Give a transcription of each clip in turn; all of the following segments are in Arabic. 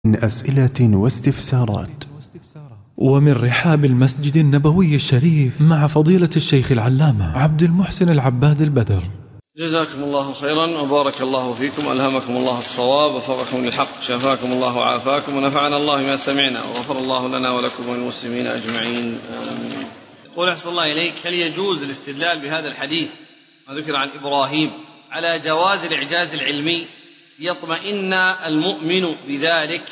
من أسئلة واستفسارات. ومن رحاب المسجد النبوي الشريف مع فضيلة الشيخ العلامة عبد المحسن العباد البدر. جزاكم الله خيرا وبارك الله فيكم، ألهمكم الله الصواب وفقكم للحق، شفاكم الله وعافاكم ونفعنا الله ما سمعنا وغفر الله لنا ولكم وللمسلمين أجمعين. يقول أحسن الله إليك، هل يجوز الاستدلال بهذا الحديث ما ذكر عن إبراهيم على جواز الإعجاز العلمي يطمئن المؤمن بذلك؟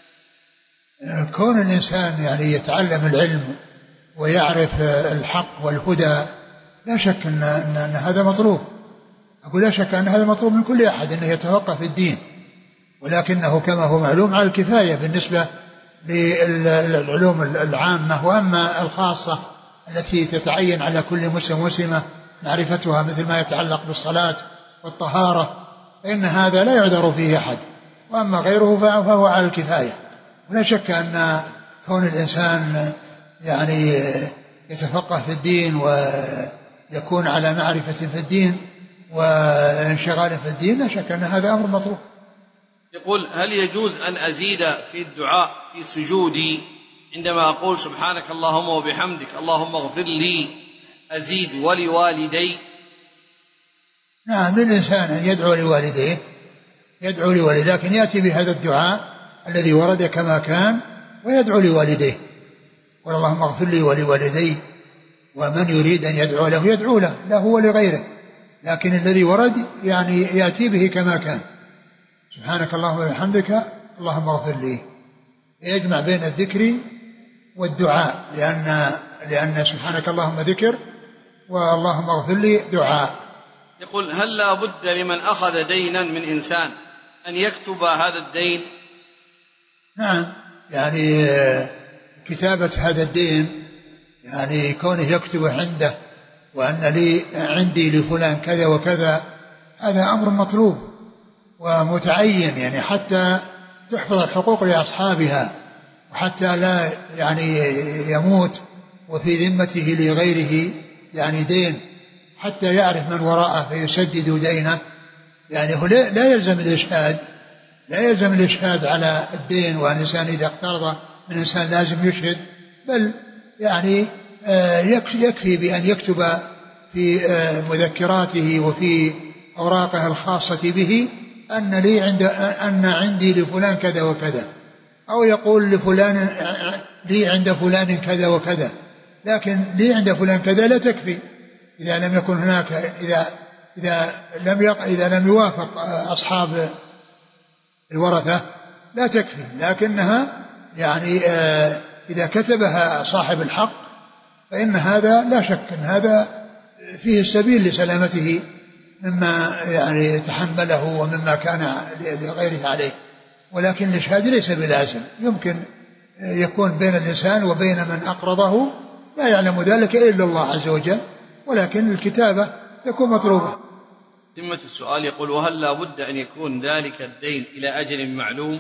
كون الإنسان يعني يتعلم العلم ويعرف الحق والهدى لا شك أن هذا مطلوب. أقول لا شك أن هذا مطلوب من كل أحد أنه يتفقه في الدين، ولكنه كما هو معلوم على الكفاية بالنسبة للعلوم العامة، وأما الخاصة التي تتعين على كل مسلم ومسلمة معرفتها مثل ما يتعلق بالصلاة والطهارة فإن هذا لا يعذر فيه أحد، وأما غيره فهو على الكفاية. ولا شك أن كون الإنسان يعني يتفقه في الدين ويكون على معرفة في الدين وانشغال في الدين لا شك أن هذا أمر مطلوب. يقول هل يجوز أن أزيد في الدعاء في سجودي عندما أقول سبحانك اللهم وبحمدك اللهم اغفر لي أزيد ولوالدي؟ نعم، للإنسان أن يدعو لوالديه، يدعو لوالديه، لكن يأتي بهذا الدعاء الذي ورد كما كان ويدعو لوالديه، قل اللهم اغفر لي ولوالدي، ومن يريد أن يدعو له يدعو له ولغيره، لكن الذي ورد يعني يأتي به كما كان سبحانك اللهم وبحمدك اللهم اغفر لي، يجمع بين الذكر والدعاء، لأن سبحانك اللهم ذكر واللهم اغفر لي دعاء. يقول هل لا بد لمن أخذ دينا من إنسان أن يكتب هذا الدين؟ نعم، يعني كتابة هذا الدين يعني كونه يكتب عنده وأن لي عندي لفلان كذا وكذا، هذا أمر مطلوب ومتعين، يعني حتى تحفظ الحقوق لأصحابها، وحتى لا يعني يموت وفي ذمته لغيره يعني دين، حتى يعرف من وراءه فيسدد دينه. يعني هو لا يلزم الإشهاد على الدين، وأن الإنسان إذا اقترض من إنسان لازم يشهد، بل يعني يكفي بأن يكتب في مذكراته وفي أوراقه الخاصة به أن عندي لفلان كذا وكذا، أو يقول لفلان لي عند فلان كذا وكذا، لكن لي عند فلان كذا لا تكفي إذا لم يكن هناك، إذا لم يوافق أصحاب الورثة لا تكفي، لكنها يعني إذا كتبها صاحب الحق فإن هذا لا شك أن هذا فيه السبيل لسلامته مما يعني تحمله ومما كان لغيره عليه. ولكن الإشهاد ليس بلازم، يمكن يكون بين الإنسان وبين من أقرضه لا يعلم ذلك إلا الله عز وجل، ولكن الكتابة تكون مطلوبة. ثمة السؤال يقول وهل لا بد أن يكون ذلك الدين إلى أجل معلوم؟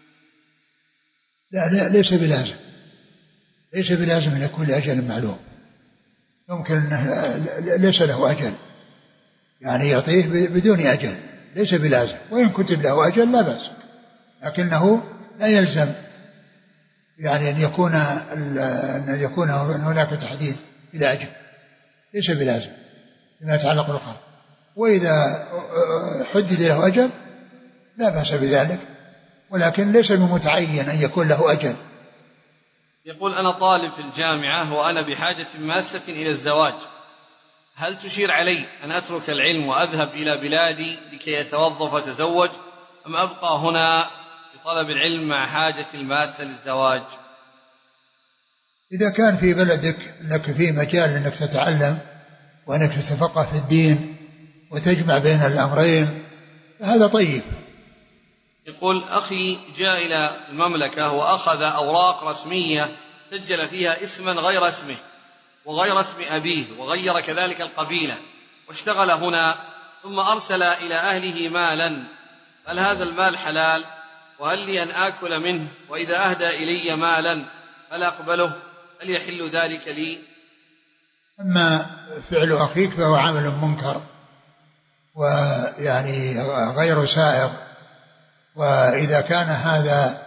لا، ليس بلازم أن يكون لأجل معلوم، يمكن أنه ليس له أجل، يعني يعطيه بدون أجل، ليس بلازم، وإن كتب له أجل لا بأس، لكنه لا يلزم يعني أن يكون هناك تحديد إلى أجل، ليس بلازم لما يتعلق بالقرض، وإذا حدد له أجل لا بأس بذلك، ولكن ليس بمتعين أن يكون له أجل. يقول أنا طالب في الجامعة وأنا بحاجة ماسة إلى الزواج، هل تشير علي أن أترك العلم وأذهب إلى بلادي لكي يتوظف وتزوج، أم أبقى هنا بطلب العلم مع حاجة الماسة للزواج؟ إذا كان في بلدك أنك في مجال أنك تتعلم وأنك تتفقه في الدين وتجمع بين الأمرين هذا طيب. يقول أخي جاء إلى المملكة وأخذ أوراق رسمية سجل فيها اسما غير اسمه وغير اسم أبيه وغير كذلك القبيلة، واشتغل هنا ثم أرسل إلى أهله مالا، هل هذا المال حلال؟ وهل لي أن آكل منه؟ وإذا أهدى إلي مالا هل أقبله؟ هل يحل ذلك لي؟ أما فعل أخيك فهو عمل منكر ويعني غير سائغ، وإذا كان هذا